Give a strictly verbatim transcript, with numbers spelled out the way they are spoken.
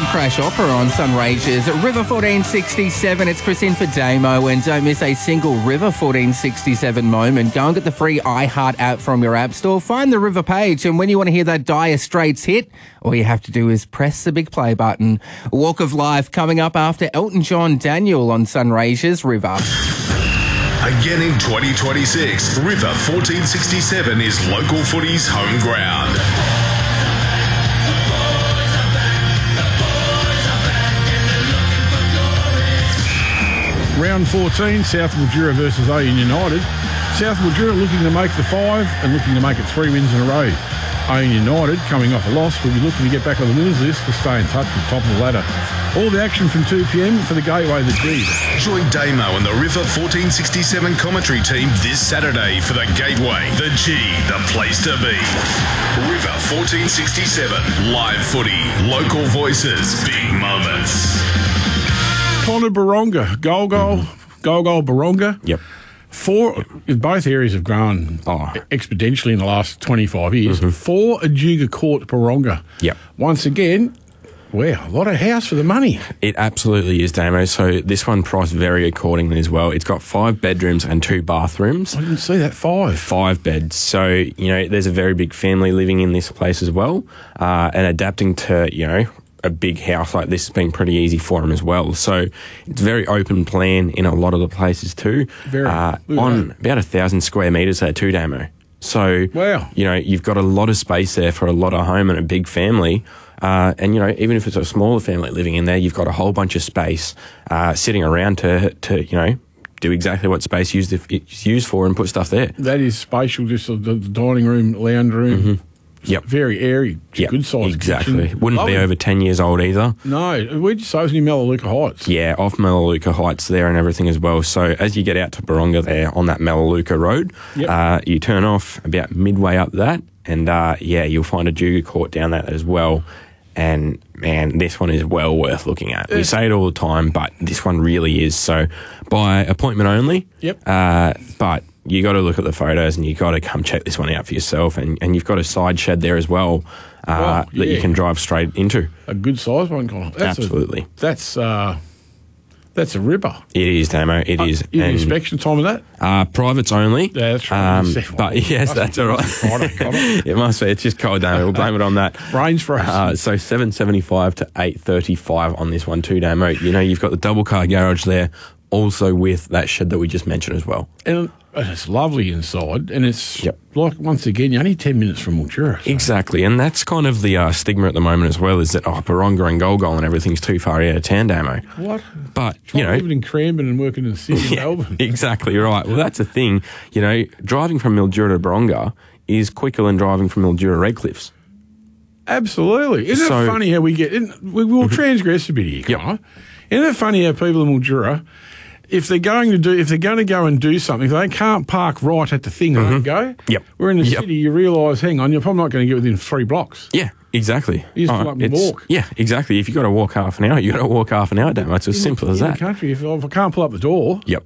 Crash Opera on Sunraysia's River fourteen sixty-seven. It's Chris in for Damo, and don't miss a single River fourteen sixty-seven moment. Go and get the free iHeart app from your app store. Find the River page, and when you want to hear that Dire Straits hit, all you have to do is press the big play button. Walk of Life coming up after Elton John Daniel on Sunraysia's River. Again in twenty twenty-six, River fourteen sixty-seven is local footy's home ground. Round fourteen, South Mildura versus Oyen United. South Mildura looking to make the five and looking to make it three wins in a row. Oyen United, coming off a loss, will be looking to get back on the winners list to stay in touch with top of the ladder. All the action from two p.m. for the Gateway, the G. Join Damo and the River fourteen sixty-seven commentary team this Saturday for the Gateway, the G, the place to be. River fourteen sixty-seven, live footy, local voices, big moments. Connor Baronga, goal goal, goal goal Baronga. Yep. Four, both areas have grown Oh. exponentially in the last twenty-five years. Mm-hmm. Four Ajuga Court Baronga. Yep. Once again, wow, a lot of house for the money. It absolutely is, Damo. So this one priced very accordingly as well. It's got five bedrooms and two bathrooms. I didn't see that, five. Five beds. So, you know, there's a very big family living in this place as well. Uh, and adapting to, you know, a big house like this has been pretty easy for them as well. So it's very open plan in a lot of the places too. Very. Uh, on about a thousand square metres there too, Damo. So, wow. you know, you've got a lot of space there for a lot of home and a big family. Uh, and, you know, even if it's a smaller family living in there, you've got a whole bunch of space uh, sitting around to, to, you know, do exactly what space used it's used for and put stuff there. That is spatial, just the, the dining room, lounge room. Mm-hmm. Yep. Very airy, Yep. good size Exactly. kitchen. Wouldn't Lovely. be over ten years old either. No, where'd you say it was in Melaleuca Heights? Yeah, off Melaleuca Heights there and everything as well. So as you get out to Baronga there on that Melaleuca Road, Yep. uh, you turn off about midway up that, and uh, yeah, you'll find a Juga Court down that as well. And man, this one is well worth looking at. Yeah. We say it all the time, but this one really is. So by appointment only. Yep. Uh, but you got to look at the photos and you got to come check this one out for yourself. And, and you've got a side shed there as well uh, Wow, that you yeah. can drive straight into. A good size one, Connor. That's Absolutely. A, that's, uh, that's a ripper. It is, Damo. It Uh, is. is And, inspection time of that? Uh, privates only. Yeah, that's right. Um, You said- but yes, Must that's be- all right. must be Friday, Connor. It must be. It's just cold, Damo. We'll blame it on that. Brains frozen. Uh, so seven seventy-five to eight thirty-five on this one too, Damo. You know, you've got the double car garage there, also with that shed that we just mentioned as well. And it's lovely inside, and it's Yep. like, once again, you're only ten minutes from Mildura. So. Exactly, and that's kind of the uh, stigma at the moment as well, is that, oh, Baronga and Golgol and everything's too far out of town, Damo. What? But, Try you know... living in Cranbourne and working in the city of Yeah, Melbourne. exactly right. Well, that's the thing. You know, driving from Mildura to Baronga is quicker than driving from Mildura to Redcliffs. Absolutely. Isn't So- it funny how we get... Isn't, we will transgress a bit here, Yep. Connor. Isn't it funny how people in Mildura... If they're going to do, if they're going to go and do something, if they can't park right at the thing and they go. Yep. We're in the Yep. city. You realise, hang on, you're probably not going to get within three blocks. Yeah, exactly. You just Oh, pull up and it's- walk. Yeah, exactly. If you've got to walk half an hour, you've got to walk half an hour, Damo. It's as simple as in that. the country, if, if I can't pull up the door, Yep.